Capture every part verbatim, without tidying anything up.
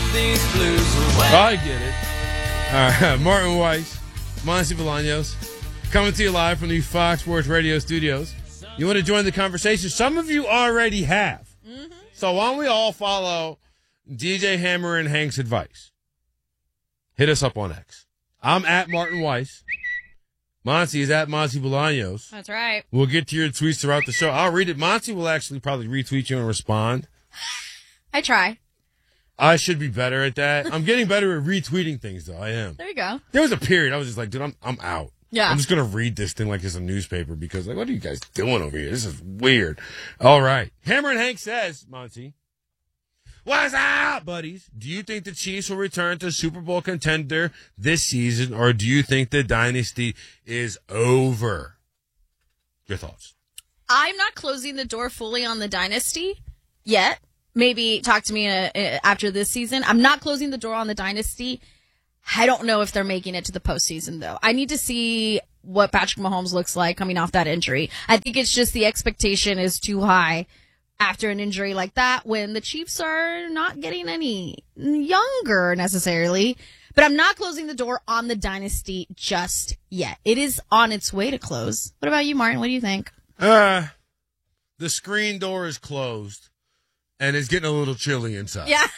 these blues away. I get it. All right, Martin Weiss, Monty Bolaños, coming to you live from the Fox Sports Radio studios. You want to join the conversation? Some of you already have. Mm-hmm. So why don't we all follow D J Hammer and Hank's advice? Hit us up on X. I'm at Martin Weiss. Monty is at Monty Bolaños. That's right. We'll get to your tweets throughout the show. I'll read it. Monty will actually probably retweet you and respond. I try. I should be better at that. I'm getting better at retweeting things, though. I am. There you go. There was a period I was just like, dude, I'm I'm out. Yeah. I'm just going to read this thing like it's a newspaper because, like, what are you guys doing over here? This is weird. All right. Hammer and Hank says, Monty, what's up, buddies? Do you think the Chiefs will return to Super Bowl contender this season, or do you think the dynasty is over? Your thoughts? I'm not closing the door fully on the dynasty yet. Maybe talk to me uh, uh, after this season. I'm not closing the door on the dynasty. I don't know if they're making it to the postseason, though. I need to see what Patrick Mahomes looks like coming off that injury. I think it's just the expectation is too high after an injury like that when the Chiefs are not getting any younger necessarily. But I'm not closing the door on the dynasty just yet. It is on its way to close. What about you, Martin? What do you think? Uh, the screen door is closed, and it's getting a little chilly inside. Yeah.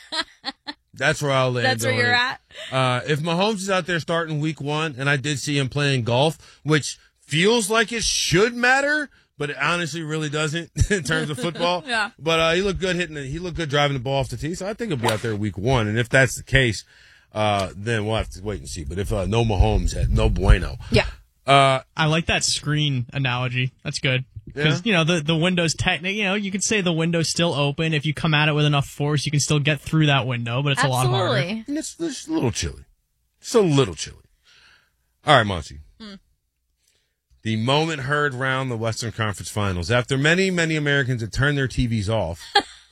That's where I'll land. That's where on you're it. at. Uh, if Mahomes is out there starting week one, and I did see him playing golf, which feels like it should matter, but it honestly really doesn't in terms of football. Yeah. But uh, he looked good hitting it. He looked good driving the ball off the tee, so I think he'll be out there week one. And if that's the case, uh, then we'll have to wait and see. But if uh, no Mahomes, no bueno. Yeah. Uh, I like that screen analogy. That's good. Because, Yeah. you know, the, the window's technically, you know, you could say the window's still open. If you come at it with enough force, you can still get through that window, but it's Absolutely. a lot harder. and it's, it's a little chilly. It's a little chilly. All right, Monty. Hmm. The moment heard round the Western Conference Finals. After many, many Americans had turned their T Vs off,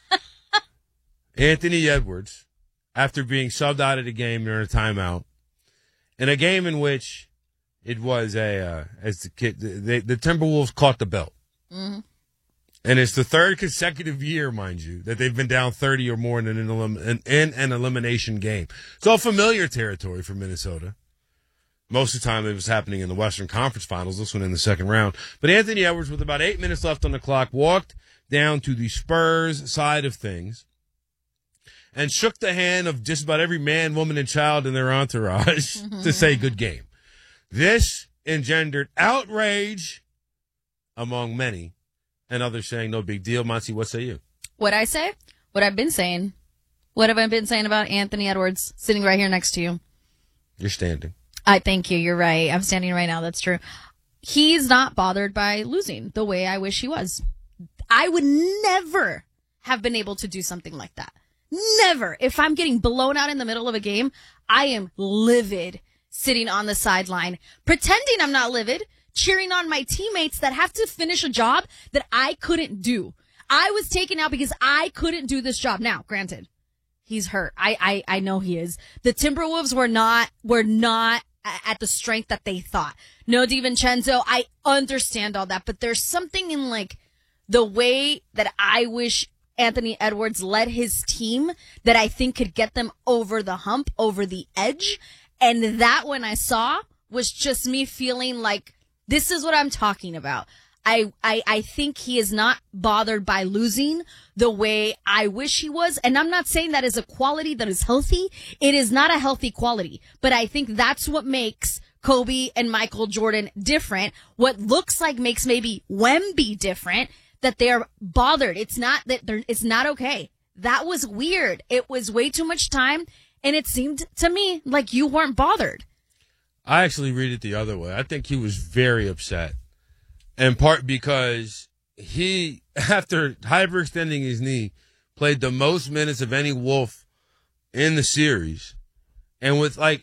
Anthony Edwards, after being subbed out of the game during a timeout, in a game in which it was a, uh, as the kid, the, the Timberwolves caught the belt. Mm-hmm. And it's the third consecutive year, mind you, that they've been down thirty or more in an, elim- in, in an elimination game. It's all familiar territory for Minnesota. Most of the time it was happening in the Western Conference Finals, this one in the second round. But Anthony Edwards, with about eight minutes left on the clock, walked down to the Spurs side of things and shook the hand of just about every man, woman, and child in their entourage mm-hmm. to say good game. This engendered outrage among many, and others saying no big deal. Monty, what say you? What I say? What I've been saying. What have I been saying about Anthony Edwards sitting right here next to you? You're standing. I thank you. You're right. I'm standing right now. That's true. He's not bothered by losing the way I wish he was. I would never have been able to do something like that. Never. If I'm getting blown out in the middle of a game, I am livid sitting on the sideline, pretending I'm not livid, cheering on my teammates that have to finish a job that I couldn't do. I was taken out because I couldn't do this job. Now, granted, he's hurt. I, I, I know he is. The Timberwolves were not, were not at the strength that they thought. No DiVincenzo, I understand all that, but there's something in like the way that I wish Anthony Edwards led his team that I think could get them over the hump, over the edge. And that when I saw was just me feeling like, this is what I'm talking about. I, I, I think he is not bothered by losing the way I wish he was. And I'm not saying that is a quality that is healthy. It is not a healthy quality. But I think that's what makes Kobe and Michael Jordan different. What looks like makes maybe Wemby different, that they're bothered. It's not that they're, it's not okay. That was weird. It was way too much time. And it seemed to me like you weren't bothered. I actually read it the other way. I think he was very upset. In part because he, after hyperextending his knee, played the most minutes of any Wolf in the series. And with, like,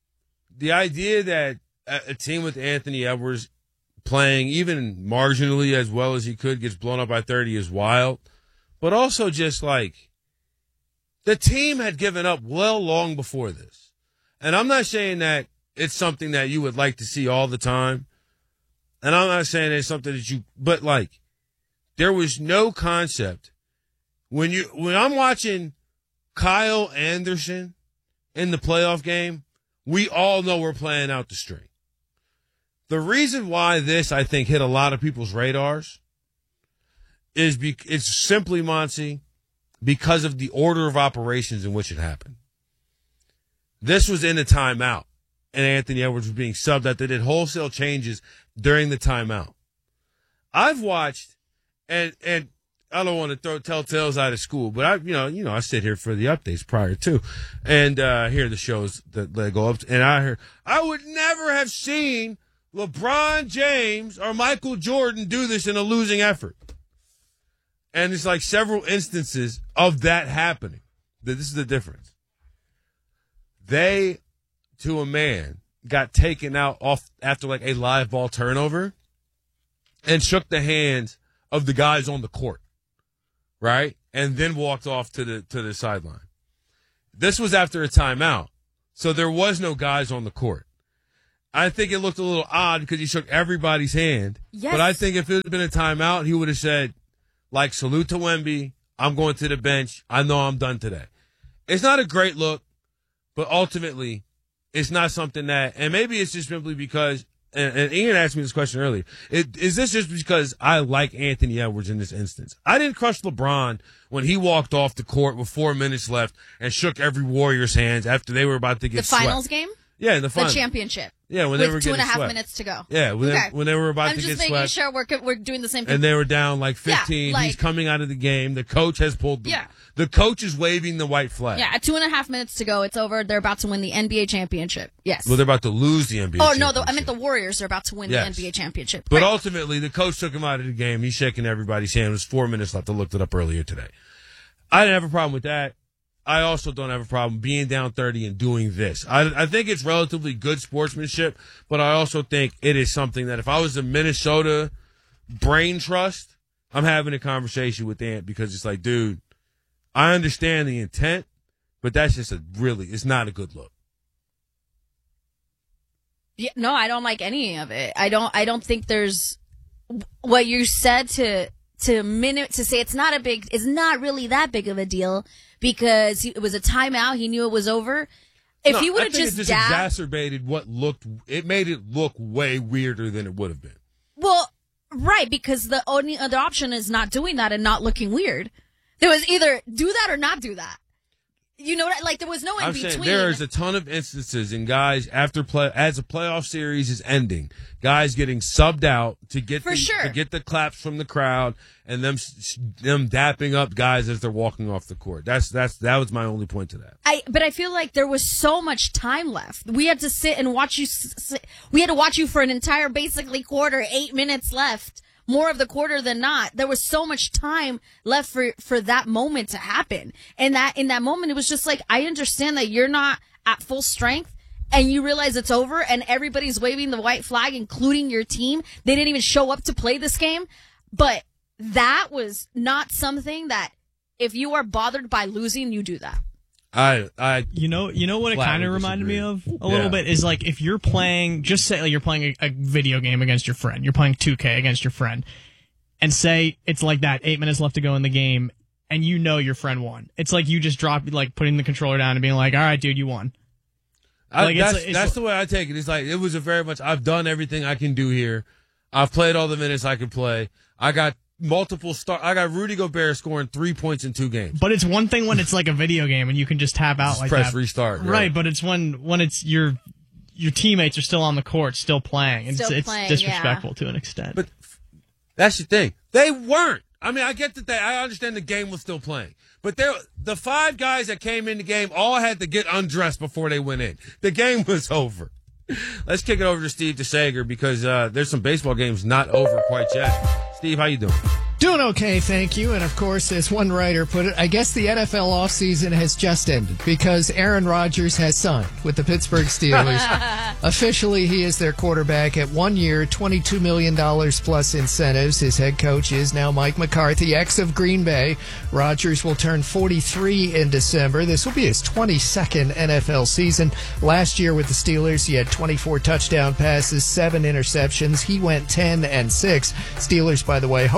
the idea that a team with Anthony Edwards playing even marginally as well as he could gets blown up by thirty is wild. But also just, like, the team had given up well long before this. And I'm not saying that it's something that you would like to see all the time. And I'm not saying it's something that you, but like, there was no concept when you, when I'm watching Kyle Anderson in the playoff game, we all know we're playing out the string. The reason why this, I think, hit a lot of people's radars is be- it's simply, Monty, because of the order of operations in which it happened. This was in a timeout, and Anthony Edwards was being subbed out. They did wholesale changes during the timeout. I've watched, and and I don't want to throw tell tales out of school, but I, you know, you know, I sit here for the updates prior to, and uh, hear the shows that, that go up, and I hear I would never have seen LeBron James or Michael Jordan do this in a losing effort. And it's like several instances of that happening. This is the difference. They, to a man, got taken out off after like a live ball turnover and shook the hands of the guys on the court, right? And then walked off to the to the sideline. This was after a timeout, so there was no guys on the court. I think it looked a little odd because he shook everybody's hand. Yes. But I think if it had been a timeout, he would have said, like, salute to Wemby. I'm going to the bench. I know I'm done today. It's not a great look, but ultimately, it's not something that, and maybe it's just simply because, and, and Ian asked me this question earlier, it, is this just because I like Anthony Edwards in this instance? I didn't crush LeBron when he walked off the court with four minutes left and shook every Warriors' hands after they were about to get The finals swept. game? Yeah, in the finals. The championship. Yeah, when with they were two and a getting half swept. minutes to go. Yeah, when, Okay. they, when they were about I'm to just get making swept. sure we're we're doing the same thing. And they were down like fifteen. Yeah, like- He's coming out of the game. The coach has pulled the, Yeah. the coach is waving the white flag. Yeah, at two and a half minutes to go, it's over. They're about to win the N B A championship. Yes. Well, they're about to lose the N B A oh no, the, I championship. meant the Warriors are about to win Yes. the N B A championship. But Right. ultimately, the coach took him out of the game. He's shaking everybody's hand. It was four minutes left. I looked it up earlier today. I didn't have a problem with that. I also don't have a problem being down thirty and doing this. I, I think it's relatively good sportsmanship, but I also think it is something that if I was the Minnesota brain trust, I'm having a conversation with Ant because it's like, dude, I understand the intent, but that's just a really, it's not a good look. Yeah, no, I don't like any of it. I don't. I don't think there's what you said to to minute to say it's not a big. It's not really that big of a deal because he, it was a timeout. He knew it was over. If No, he would I have think just it just dabbed, exacerbated what looked. It made it look way weirder than it would have been. well, right, because the only other option is not doing that and not looking weird. There was either do that or not do that. You know what? Like there was no in I'm between. saying there's a ton of instances in guys after play as the playoff series is ending, guys getting subbed out to get For the, sure. to get the claps from the crowd and them them dapping up guys as they're walking off the court. That's that's that was my only point to that. I, but I feel like there was so much time left. We had to sit and watch you. s- s- We had to watch you for an entire, basically quarter, eight minutes left, more of the quarter than not. There was so much time left for for that moment to happen, and that in that moment, it was just like I understand that you're not at full strength. And you realize it's over, and everybody's waving the white flag, including your team. They didn't even show up to play this game, but that was not something that if you are bothered by losing, you do that. I I You know, you know what it Flatly kind of reminded me disagree. of a little Yeah. bit is like if you're playing, just say like you're playing a, a video game against your friend, you're playing two K against your friend, and say it's like that, eight minutes left to go in the game, and you know your friend won. It's like you just drop like putting the controller down and being like, all right, dude, you won. I, Like, it's- that's it's- that's the way I take it. It's like it was a very much. I've done everything I can do here. I've played all the minutes I can play. I got multiple start. I got Rudy Gobert scoring three points in two games. But it's one thing when it's like a video game and you can just tap out Just like press that. restart, right. right? But it's when when it's your your teammates are still on the court, still playing. It's, Still it's playing, disrespectful to an extent. But that's the thing. They weren't. I mean, I get that they, I understand the game was still playing. But there, the five guys that came in the game all had to get undressed before they went in. The game was over. Let's kick it over to Steve DeSager because uh, there's some baseball games not over quite yet. Steve, how you doing? Doing okay, thank you. And of course, as one writer put it, I guess the N F L offseason has just ended because Aaron Rodgers has signed with the Pittsburgh Steelers. Officially, he is their quarterback at one year, twenty-two million dollars plus incentives. His head coach is now Mike McCarthy, ex of Green Bay. Rodgers will turn forty-three in December. This will be his twenty-second N F L season. Last year with the Steelers, he had twenty-four touchdown passes, seven interceptions. He went ten and six. Steelers, by the way, host Green Bay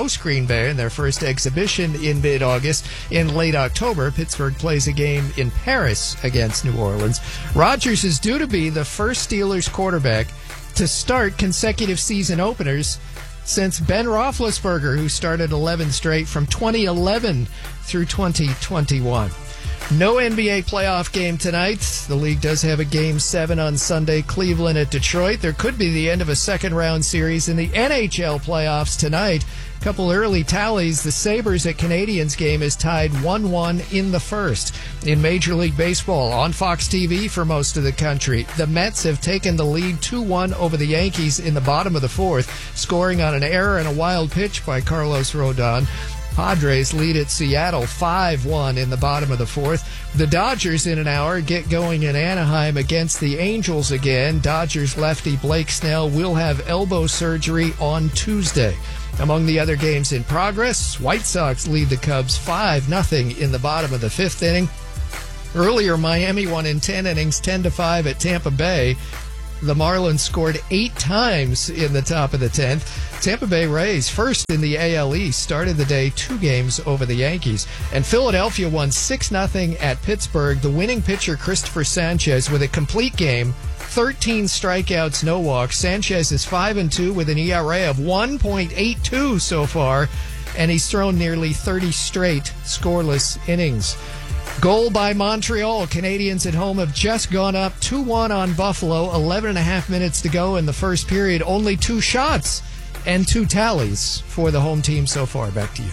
Bay in their first exhibition in mid-August. In late October, Pittsburgh plays a game in Paris against New Orleans. Rodgers is due to be the first Steelers quarterback to start consecutive season openers since Ben Roethlisberger, who started eleven straight from twenty eleven through twenty twenty-one. No N B A playoff game tonight. The league does have a game seven on Sunday, Cleveland at Detroit. There could be the end of a second round series in the N H L playoffs tonight. A couple early tallies. The Sabres at Canadiens game is tied one one in the first. In Major League Baseball, on Fox T V for most of the country, the Mets have taken the lead two one over the Yankees in the bottom of the fourth, scoring on an error and a wild pitch by Carlos Rodon. Padres lead at Seattle five one in the bottom of the fourth. The Dodgers in an hour get going in Anaheim against the Angels again. Dodgers lefty Blake Snell will have elbow surgery on Tuesday. Among the other games in progress, White Sox lead the Cubs five nothing in the bottom of the fifth inning. Earlier, Miami won in ten innings, ten to five at Tampa Bay. The Marlins scored eight times in the top of the tenth. Tampa Bay Rays, first in the A L East, started the day two games over the Yankees. And Philadelphia won six nothing at Pittsburgh. The winning pitcher, Christopher Sanchez, with a complete game, thirteen strikeouts, no walks. Sanchez is five and two with an E R A of one point eight two so far, and he's thrown nearly thirty straight scoreless innings. Goal by Montreal. Canadians at home have just gone up two one on Buffalo. eleven and a half minutes to go in the first period. Only two shots and two tallies for the home team so far. Back to you.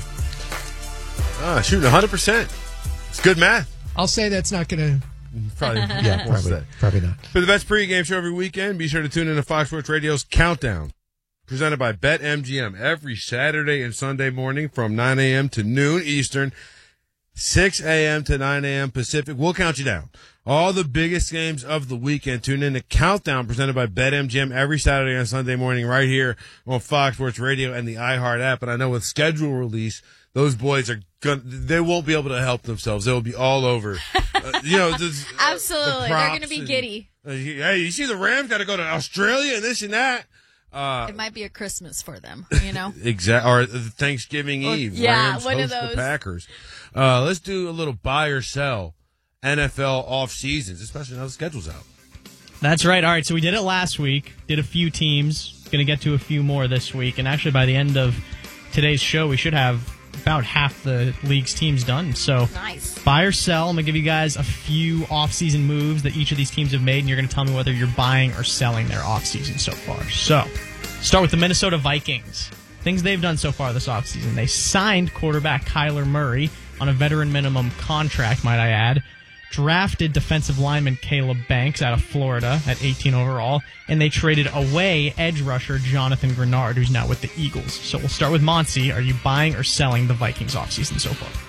Ah, shooting one hundred percent. It's good math. I'll say that's not going to... Probably, yeah, probably, probably not. For the best pregame show every weekend, be sure to tune in to Fox Sports Radio's Countdown, presented by BetMGM, every Saturday and Sunday morning from nine a.m. to noon Eastern, six a.m. to nine a.m. Pacific. We'll count you down. All the biggest games of the weekend. Tune in to Countdown, presented by BetMGM, every Saturday and Sunday morning right here on Fox Sports Radio and the iHeart app. And I know with schedule release, those boys are going they won't be able to help themselves. They'll be all over. Uh, you know, this, absolutely. Uh, the They're going to be and, giddy. Uh, hey, you see the Rams got to go to Australia and this and that. Uh, it might be a Christmas for them, you know? Exactly. Or Thanksgiving or, Eve. Yeah, Rams one host of those. The Packers. Uh, let's do a little buy or sell N F L off seasons, especially now the schedule's out. That's right. All right, so we did it last week. Did a few teams. Going to get to a few more this week. And actually, by the end of today's show, we should have about half the league's teams done. So nice. Buy or sell. I'm going to give you guys a few off-season moves that each of these teams have made, and you're going to tell me whether you're buying or selling their off-season so far. So, start with the Minnesota Vikings. Things they've done so far this offseason. They signed quarterback Kyler Murray on a veteran minimum contract, might I add. Drafted defensive lineman Caleb Banks out of Florida at eighteen overall. And they traded away edge rusher Jonathan Grenard, who's now with the Eagles. So we'll start with Monty. Are you buying or selling the Vikings offseason so far?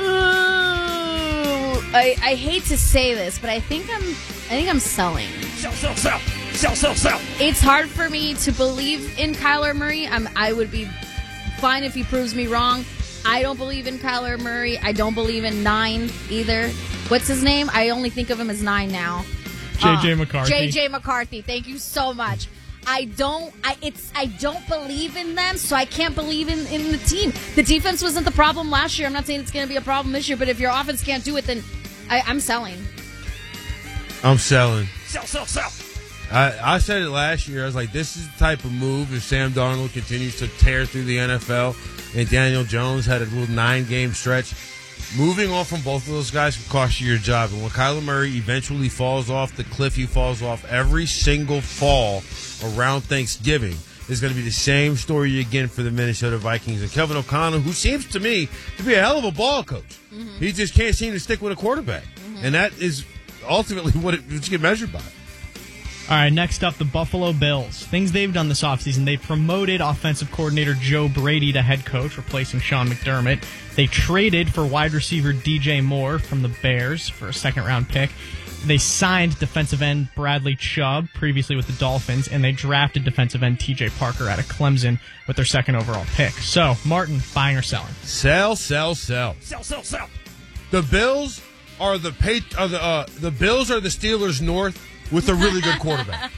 Ooh, I, I hate to say this, but I think I'm I think I'm selling. Sell, sell, sell. Sell, sell, sell. It's hard for me to believe in Kyler Murray. I'm, I would be fine if he proves me wrong. I don't believe in Kyler Murray. I don't believe in Nine either. What's his name? I only think of him as Nine now. J J uh, McCarthy. J J McCarthy. Thank you so much. I don't. I it's. I don't believe in them, so I can't believe in, in the team. The defense wasn't the problem last year. I'm not saying it's going to be a problem this year, but if your offense can't do it, then I, I'm selling. I'm selling. Sell, sell, sell. I, I said it last year. I was like, this is the type of move if Sam Darnold continues to tear through the N F L and Daniel Jones had a little nine-game stretch. Moving on from both of those guys could cost you your job. And when Kyler Murray eventually falls off the cliff he falls off every single fall around Thanksgiving, is going to be the same story again for the Minnesota Vikings. And Kevin O'Connell, who seems to me to be a hell of a ball coach. Mm-hmm. He just can't seem to stick with a quarterback. Mm-hmm. And that is ultimately what, it, what you get measured by. All right, next up, the Buffalo Bills. Things they've done this offseason. They promoted offensive coordinator Joe Brady to head coach, replacing Sean McDermott. They traded for wide receiver D J Moore from the Bears for a second-round pick. They signed defensive end Bradley Chubb, previously with the Dolphins, and they drafted defensive end T J Parker out of Clemson with their second overall pick. So, Martin, buying or selling? Sell, sell, sell. Sell, sell, sell. The Bills are the, are the, uh, the Bills are the Steelers North with a really good quarterback.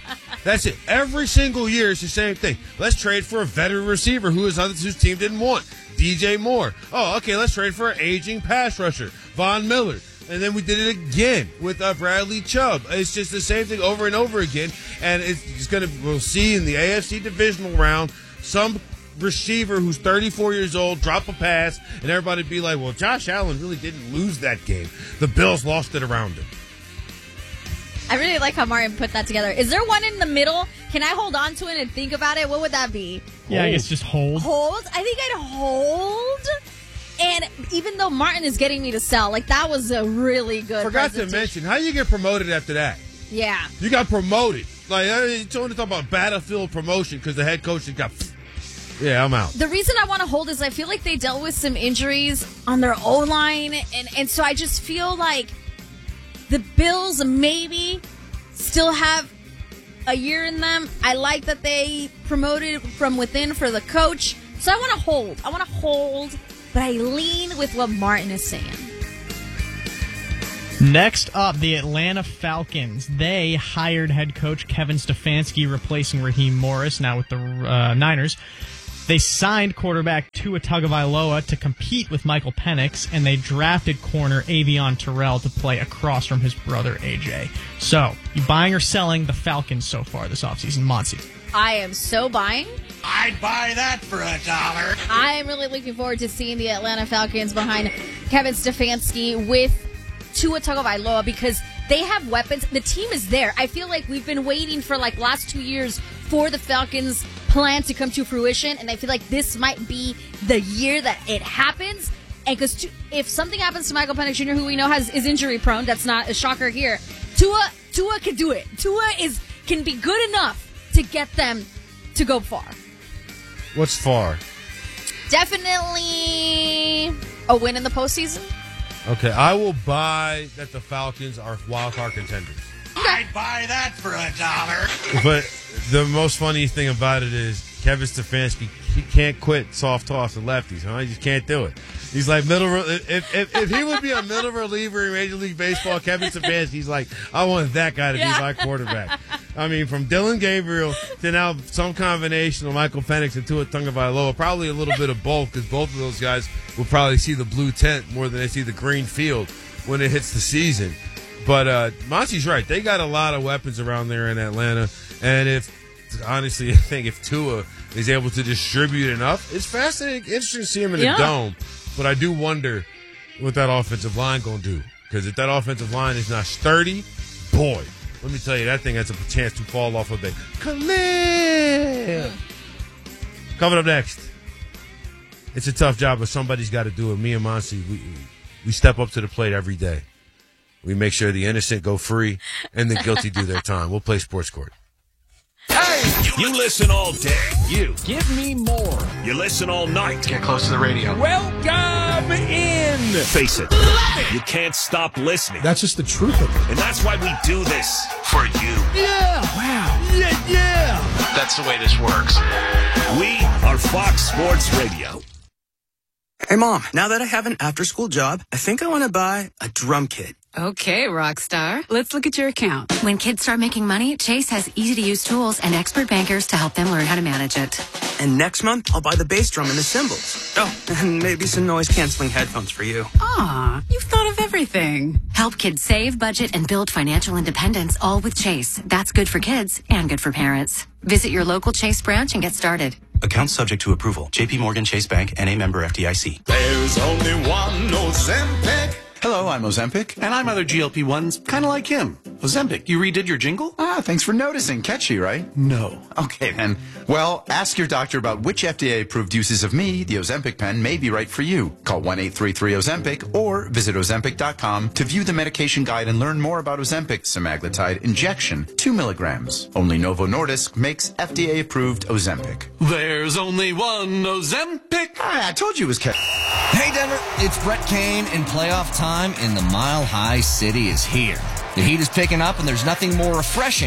That's it. Every single year, it's the same thing. Let's trade for a veteran receiver who his other whose team didn't want. D J Moore. Oh, okay, let's trade for an aging pass rusher. Von Miller. And then we did it again with uh, Bradley Chubb. It's just the same thing over and over again. And it's, it's going to, we'll see in the A F C divisional round, some receiver who's thirty-four years old drop a pass, and everybody be like, well, Josh Allen really didn't lose that game. The Bills lost it around him. I really like how Martin put that together. Is there one in the middle? Can I hold on to it and think about it? What would that be? Yeah, hold. I guess just hold. Hold? I think I'd hold. And even though Martin is getting me to sell, like that was a really good Forgot to mention, how you get promoted after that? Yeah. You got promoted. Like, you want to talk about battlefield promotion because the head coach just got... Yeah, I'm out. The reason I want to hold is I feel like they dealt with some injuries on their O-line, and, and so I just feel like the Bills maybe still have a year in them. I like that they promoted from within for the coach. So I want to hold. I want to hold, but I lean with what Martin is saying. Next up, the Atlanta Falcons. They hired head coach Kevin Stefanski, replacing Raheem Morris, now with the uh, Niners. They signed quarterback Tua Tagovailoa to compete with Michael Penix, and they drafted corner Avion Terrell to play across from his brother A J. So, you buying or selling the Falcons so far this offseason, Monty? I am so buying. I'd buy that for a dollar. I am really looking forward to seeing the Atlanta Falcons behind Kevin Stefanski with Tua Tagovailoa because they have weapons. The team is there. I feel like we've been waiting for like last two years for the Falcons' plan to come to fruition, and I feel like this might be the year that it happens. And because if something happens to Michael Penix Junior, who we know has is injury prone, that's not a shocker here. Tua Tua can do it. Tua is can be good enough to get them to go far. What's far? Definitely a win in the postseason. Okay, I will buy that the Falcons are wild card contenders. I'd buy that for a dollar. But the most funny thing about it is Kevin Stefanski, he can't quit soft toss and lefties, huh? He just can't do it. He's like middle. If if, if he would be a middle reliever in Major League Baseball, Kevin Stefanski's like, I want that guy to yeah. be my quarterback. I mean, from Dylan Gabriel to now some combination of Michael Penix and Tua Tagovailoa, probably a little bit of both, because both of those guys will probably see the blue tent more than they see the green field when it hits the season. But uh, Monty's right. They got a lot of weapons around there in Atlanta. And if, honestly, I think if Tua is able to distribute enough, it's fascinating, interesting to see him in the yeah. dome. But I do wonder what that offensive line going to do. Because if that offensive line is not sturdy, boy, let me tell you, that thing has a chance to fall off a bit. Come here. Coming up next, it's a tough job, but somebody's got to do it. Me and Monty, we, we step up to the plate every day. We make sure the innocent go free and the guilty do their time. We'll play Sports Court. Hey! You listen all day. You. Give me more. You listen all night. Get close to the radio. Welcome in. Face it. You can't stop listening. That's just the truth of it. And that's why we do this. For you. Yeah. Wow. Yeah, yeah. That's the way this works. We are Fox Sports Radio. Hey, Mom, now that I have an after-school job, I think I want to buy a drum kit. Okay, rock star. Let's look at your account. When kids start making money, Chase has easy-to-use tools and expert bankers to help them learn how to manage it. And next month, I'll buy the bass drum and the cymbals. Oh, and maybe some noise-canceling headphones for you. Aw, you've thought of everything. Help kids save, budget, and build financial independence, all with Chase. That's good for kids and good for parents. Visit your local Chase branch and get started. Account subject to approval. J P Morgan Chase Bank, N A member F D I C. There's only one Ozempic. Hello, I'm Ozempic, and I'm other G L P ones, kind of like him. Ozempic, you redid your jingle? Ah, thanks for noticing. Catchy, right? No. Okay, then. Well, ask your doctor about which F D A-approved uses of me, the Ozempic pen, may be right for you. Call one eight three three Ozempic or visit Ozempic dot com to view the medication guide and learn more about Ozempic semaglutide injection, two milligrams. Only Novo Nordisk makes F D A-approved Ozempic. There's only one Ozempic. Ah, I told you it was catchy. Hey, Denver, it's Brett Kane, and playoff time in the Mile High City is here. The heat is picking up, and there's nothing more refreshing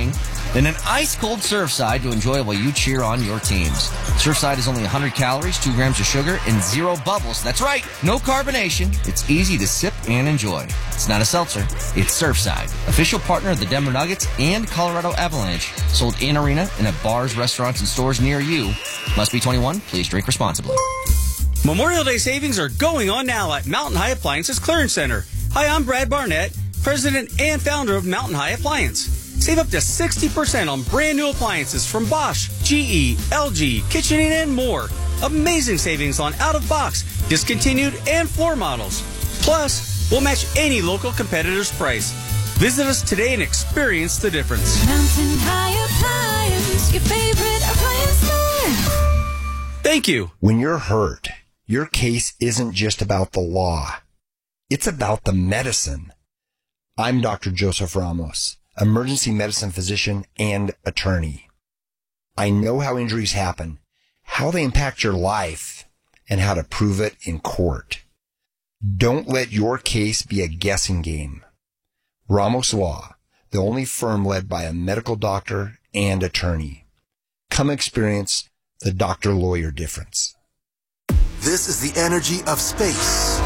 then an ice-cold Surfside to enjoy while you cheer on your teams. Surfside is only one hundred calories, two grams of sugar, and zero bubbles. That's right, no carbonation. It's easy to sip and enjoy. It's not a seltzer, it's Surfside, official partner of the Denver Nuggets and Colorado Avalanche. Sold in arena and at bars, restaurants, and stores near you. Must be twenty-one. Please drink responsibly. Memorial Day savings are going on now at Mountain High Appliances Clearance Center. Hi, I'm Brad Barnett, president and founder of Mountain High Appliance. Save up to sixty percent on brand new appliances from Bosch, G E, L G, KitchenAid, and more. Amazing savings on out-of-box, discontinued, and floor models. Plus, we'll match any local competitor's price. Visit us today and experience the difference. Mountain High Appliance, your favorite appliance store. Thank you. When you're hurt, your case isn't just about the law. It's about the medicine. I'm Doctor Joseph Ramos, emergency medicine physician and attorney. I know how injuries happen, how they impact your life, and how to prove it in court. Don't let your case be a guessing game. Ramos Law, the only firm led by a medical doctor and attorney. Come experience the doctor-lawyer difference. This is the energy of space.